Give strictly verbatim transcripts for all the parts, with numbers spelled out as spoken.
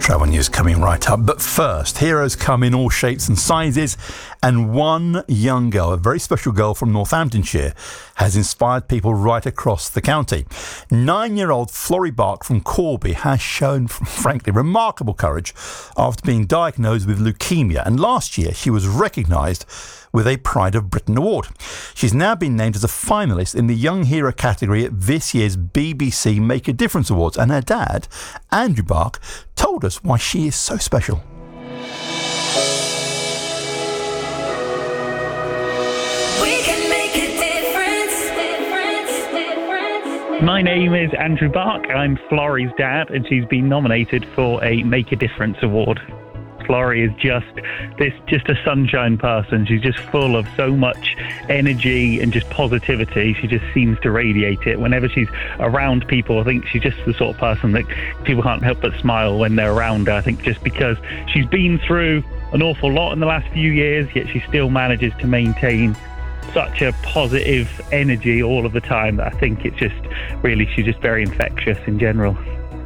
Travel news coming right up. But first, heroes come in all shapes and sizes, and one young girl, a very special girl from Northamptonshire, has inspired people right across the county. Nine-year-old Florrie Bark from Corby has shown, frankly, remarkable courage after being diagnosed with leukemia, and last year she was recognised with a Pride of Britain award. She's now been named as a finalist in the Young Hero category at this year's B B C Make a Difference Awards, and her dad, Andrew Bark, told us why she is so special. My name is Andrew Bark. I'm Florrie's dad, and she's been nominated for a Make a Difference Award. Florrie is just this, just a sunshine person. She's just full of so much energy and just positivity. She just seems to radiate it. Whenever she's around people, I think she's just the sort of person that people can't help but smile when they're around her. I think just because she's been through an awful lot in the last few years, yet she still manages to maintain such a positive energy all of the time that I think it's just really, she's just very infectious in general.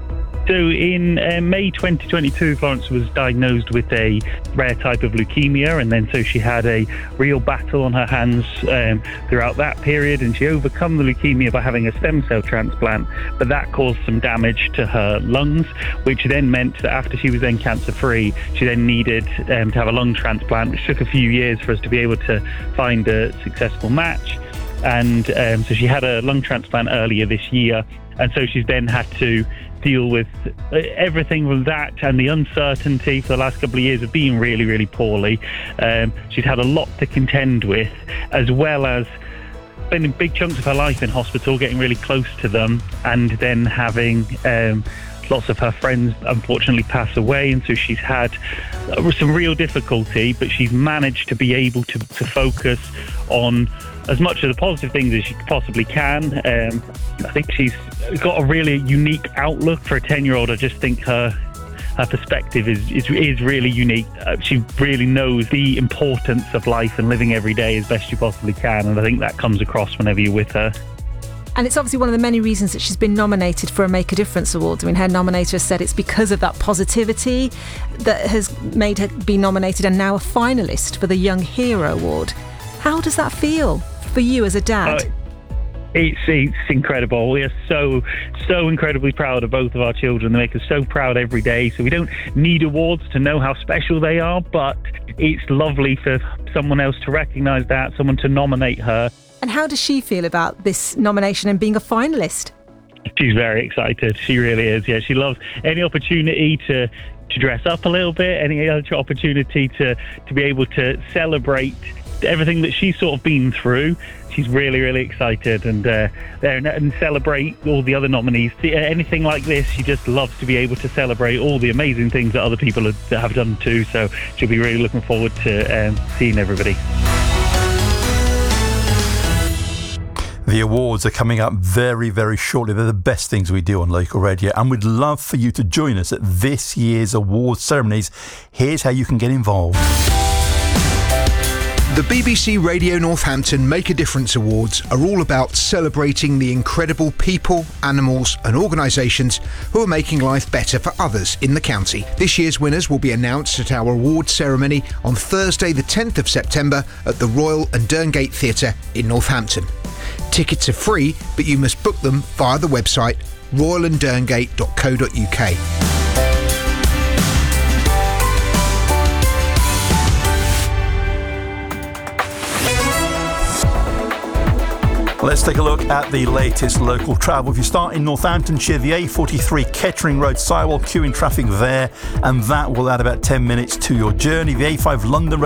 So in uh, May twenty twenty-two, Florence was diagnosed with a rare type of leukemia, and then so she had a real battle on her hands um, throughout that period, and she overcome the leukemia by having a stem cell transplant, but that caused some damage to her lungs, which then meant that after she was then cancer-free, she then needed um, to have a lung transplant, which took a few years for us to be able to find a successful match. And um, so she had a lung transplant earlier this year, and so she's then had to deal with everything from that and the uncertainty for the last couple of years of being really, really poorly. Um, she's had a lot to contend with, as well as spending big chunks of her life in hospital, getting really close to them, and then having um, lots of her friends unfortunately pass away, and so she's had some real difficulty, but she's managed to be able to, to focus on as much of the positive things as she possibly can. Um, I think she's got a really unique outlook for a ten-year-old. I just think her her perspective is is, is really unique. Uh, she really knows the importance of life and living every day as best you possibly can, and I think that comes across whenever you're with her. And it's obviously one of the many reasons that she's been nominated for a Make a Difference Award. I mean, her nominator has said it's because of that positivity that has made her be nominated and now a finalist for the Young Hero Award. How does that feel for you as a dad? Uh, it's, it's incredible. We are so, so incredibly proud of both of our children. They make us so proud every day. So we don't need awards to know how special they are, but it's lovely for someone else to recognise that, someone to nominate her. And how does she feel about this nomination and being a finalist? She's very excited. She really is. Yeah, she loves any opportunity to to dress up a little bit, any other opportunity to, to be able to celebrate everything that she's sort of been through. She's really, really excited, and uh, there and celebrate all the other nominees. Anything like this, she just loves to be able to celebrate all the amazing things that other people have, have done too. So she'll be really looking forward to um, seeing everybody. The awards are coming up very, very shortly. They're the best things we do on local radio, and we'd love for you to join us at this year's awards ceremonies. Here's how you can get involved. The B B C Radio Northampton Make a Difference Awards are all about celebrating the incredible people, animals and organisations who are making life better for others in the county. This year's winners will be announced at our awards ceremony on Thursday the tenth of September at the Royal and Derngate Theatre in Northampton. Tickets are free, but you must book them via the website royal and derngate dot co dot uk. Let's take a look at the latest local travel. If you start in Northamptonshire, the A forty-three Kettering Road, sidewall queuing traffic there, and that will add about ten minutes to your journey. The A five London Road